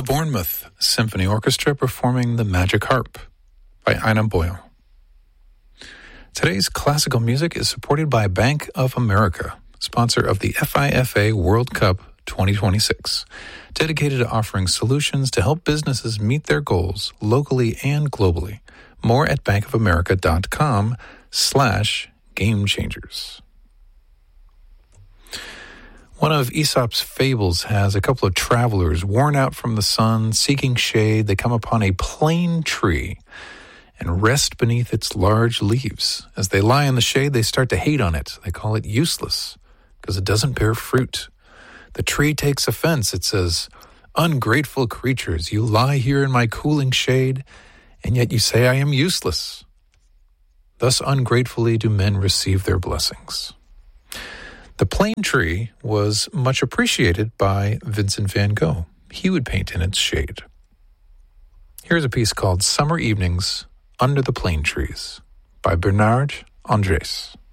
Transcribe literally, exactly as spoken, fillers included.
Bournemouth Symphony Orchestra performing The Magic Harp by Ina Boyle. Today's classical music is supported by Bank of America, sponsor of the F I F A World Cup twenty twenty-six, dedicated to offering solutions to help businesses meet their goals locally and globally. More at bankofamerica.com slash game changers. One of Aesop's fables has a couple of travelers worn out from the sun, seeking shade. They come upon a plane tree and rest beneath its large leaves. As they lie in the shade, they start to hate on it. They call it useless because it doesn't bear fruit. The tree takes offense. It says, "Ungrateful creatures, you lie here in my cooling shade, and yet you say I am useless." Thus ungratefully do men receive their blessings. The plane tree was much appreciated by Vincent van Gogh. He would paint in its shade. Here's a piece called Summer Evenings Under the Plane Trees by Bernard Andrés.